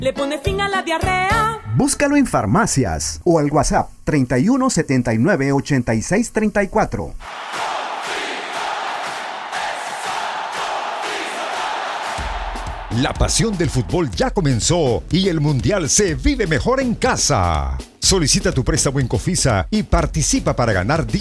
Le pone fin a la diarrea. Búscalo en farmacias o al WhatsApp 31 79 86 34. La pasión del fútbol ya comenzó y el mundial se vive mejor en casa. Solicita tu préstamo en Cofisa y participa para ganar 10